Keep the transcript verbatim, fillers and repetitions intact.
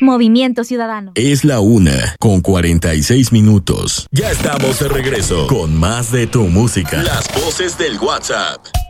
Movimiento Ciudadano. Es la una con cuarenta y seis minutos. Ya estamos de regreso con más de tu música. Las voces del WhatsApp.